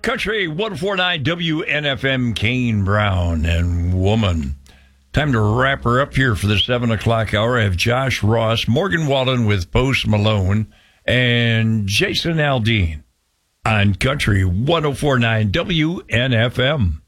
Country 104.9 WNFM, Kane Brown and Woman. Time to wrap her up here for the 7 o'clock hour. I have Josh Ross, Morgan Wallen with Post Malone, and Jason Aldean on Country 104.9 WNFM.